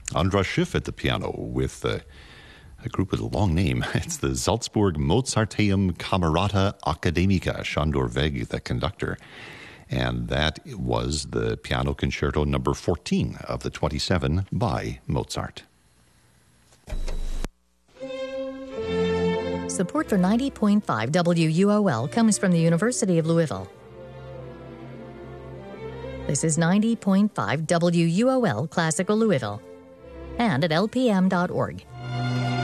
Andras Schiff at the piano with a group with a long name. It's the Salzburg Mozarteum Camerata Academica. Sándor Vég, the conductor. And that was the Piano Concerto number 14 of the 27 by Mozart. Support for 90.5 WUOL comes from the University of Louisville. This is 90.5 WUOL Classical Louisville and at lpm.org.